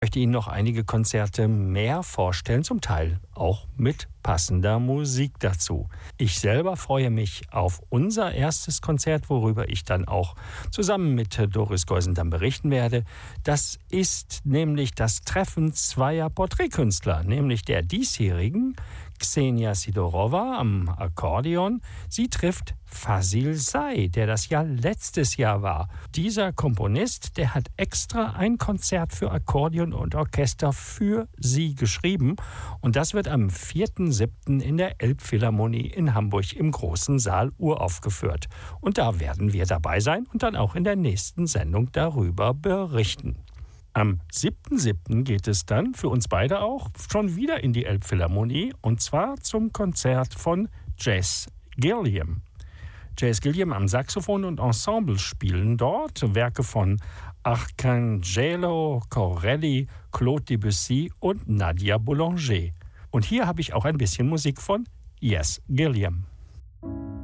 Ich möchte Ihnen noch einige Konzerte mehr vorstellen, zum Teil auch mit passender Musik dazu. Ich selber freue mich auf unser erstes Konzert, worüber ich dann auch zusammen mit Doris Geusen berichten werde. Das ist nämlich das Treffen zweier Porträtkünstler, nämlich der diesjährigen Ksenia Sidorova am Akkordeon. Sie trifft Fazil Say, der das ja letztes Jahr war. Dieser Komponist, der hat extra ein Konzert für Akkordeon und Orchester für sie geschrieben. Und das wird am 4.7. in der Elbphilharmonie in Hamburg im großen Saal uraufgeführt. Und da werden wir dabei sein und dann auch in der nächsten Sendung darüber berichten. Am 7.7. geht es dann für uns beide auch schon wieder in die Elbphilharmonie und zwar zum Konzert von Jazz Gilliam. Jazz Gilliam am Saxophon und Ensemble spielen dort Werke von Arcangelo Corelli, Claude Debussy und Nadia Boulanger. Und hier habe ich auch ein bisschen Musik von Jazz Gilliam.